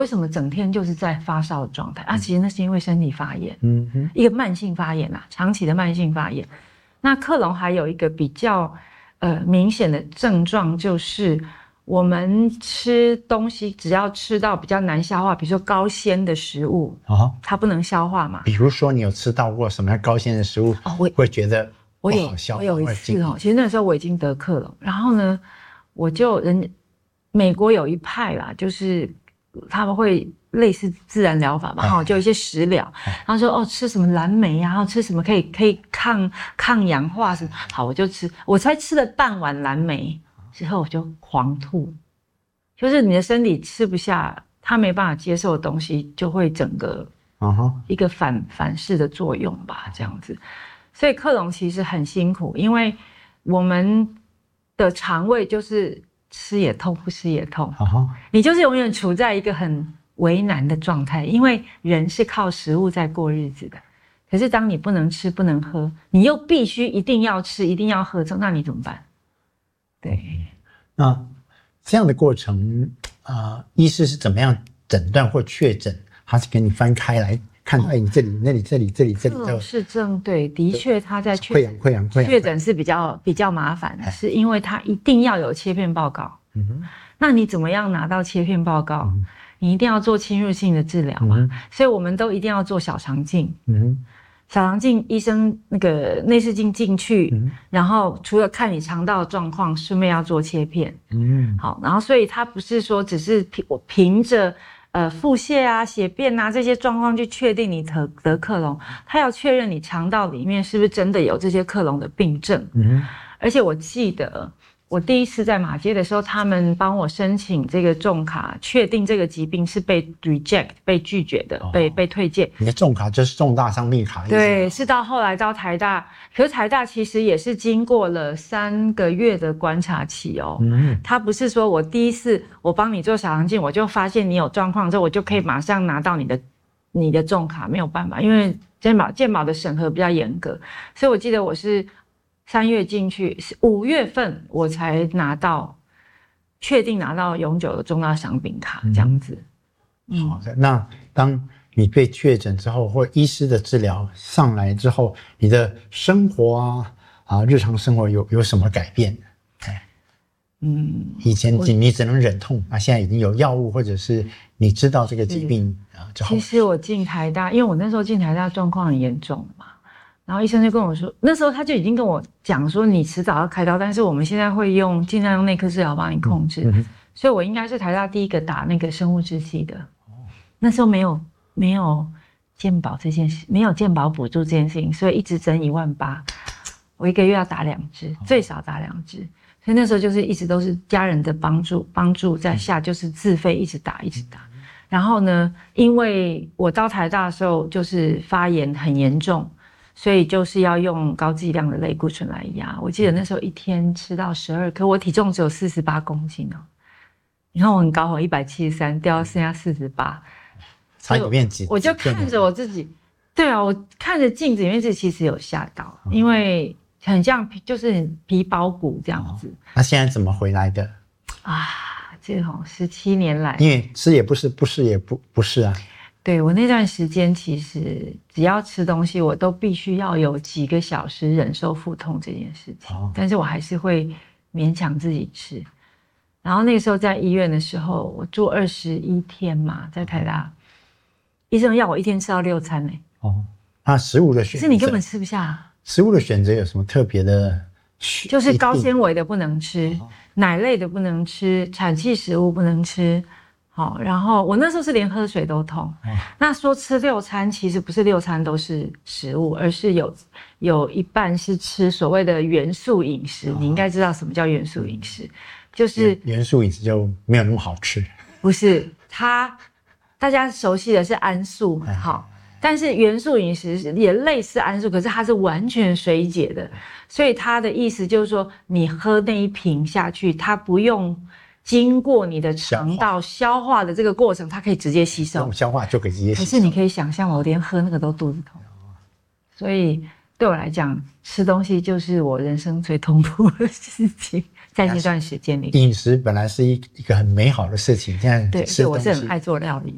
为什么整天就是在发烧的状态啊？其实那是因为身体发炎，一个慢性发炎啊，长期的慢性发炎。那克隆还有一个比较明显的症状，就是我们吃东西只要吃到比较难消化，比如说高纤的食物，它不能消化嘛。 比如说你有吃到过什么样高纤的食物，会觉得不好消化？ 我有一次其实那时候我已经得克隆，然后呢，美国有一派啦，就是他们会类似自然疗法嘛，就有一些食疗，然后说吃什么蓝莓啊，然后吃什么可以抗氧化什么，好我就吃，我才吃了半碗蓝莓之后我就狂吐，就是你的身体吃不下，它没办法接受的东西，就会整个一个反噬的作用吧，这样子。所以克隆其实很辛苦，因为我们的肠胃就是吃也痛，不吃也痛，你就是永远处在一个很为难的状态，因为人是靠食物在过日子的。可是当你不能吃不能喝，你又必须一定要吃一定要喝，那你怎么办？对， 那这样的过程医师是怎么样诊断或确诊？他是给你翻开来看到，你这里那里这里是症，对，的确他在溃疡确诊是比较麻烦的，是因为他一定要有切片报告。那你怎么样拿到切片报告？你一定要做侵入性的治疗嘛，所以我们都一定要做小肠镜。小肠镜医生那个内视镜进去，然后除了看你肠道的状况，顺便要做切片。好，然后所以他不是说只是凭着腹泻啊、血便啊这些状况去确定你得克隆，他要确认你肠道里面是不是真的有这些克隆的病症。而且我记得我第一次在马街的时候，他们帮我申请这个重卡，确定这个疾病是被 reject 被拒绝的，被退件。 你的重卡就是重大伤病卡的意思。 对，是到后来到台大，可是台大其实也是经过了3个月的观察期哦。他不是说我第一次我帮你做小肠镜，我就发现你有状况之后，我就可以马上拿到你的重卡，没有办法，因为健保的审核比较严格，所以我记得我是3月进去，5月份我才确定拿到永久的重大伤病卡，这样子。 好的，那当你被确诊之后，或医师的治疗上来之后，你的生活日常生活有什么改变？以前你只能忍痛，现在已经有药物，或者是你知道这个疾病之后。 其实我进台大，因为我那时候进台大状况很严重嘛。然后医生就跟我说，那时候他就已经跟我讲说，你迟早要开刀，但是我们现在会尽量用内科治疗帮你控制，所以我应该是台大第一个打那个生物制剂的。那时候没有健保这件事，没有健保补助这件事情，所以一直针18000，我1个月要打2支，最少打2支，所以那时候就是一直都是家人的帮助在下，就是自费一直打。然后呢，因为我到台大的时候就是发炎很严重。所以就是要用高剂量的类固醇来压。我记得那时候一天吃到12颗，我体重只有48公斤哦。你看我很高，我173，掉到剩下48， 差一面积。 我就看着我自己，对啊，我看着镜子里面自己其实有吓到，因为很像就是皮包骨这样子。 那现在怎么回来的？ 这17年来， 因为吃也不是，不是也不是啊。 对，我那段时间其实只要吃东西，我都必须要有几个小时忍受腹痛这件事情，但是我还是会勉强自己吃。然后那个时候在医院的时候，我住21天嘛，在台大，医生要我一天吃到6餐呢。 食物的选择， 可是你根本吃不下。 食物的选择有什么特别的？ 就是高纤维的不能吃，奶类的不能吃，产气食物不能吃。好，然后我那时候是连喝水都痛。那说吃6餐，其实不是6餐都是食物，而是有一半是吃所谓的元素饮食。你应该知道什么叫元素饮食，就是元素饮食就没有那么好吃。 不是，大家熟悉的是安素，好，但是元素饮食也类似安素，可是它是完全水解的，所以它的意思就是说，你喝那一瓶下去，它不用经过你的肠道消化的这个过程，它可以直接吸收， 消化就可以直接吸收。 可是你可以想象，我连喝那个都肚子痛，所以对我来讲，吃东西就是我人生最痛苦的事情。在那段时间里， 饮食本来是一个很美好的事情，现在对，我是很爱做料理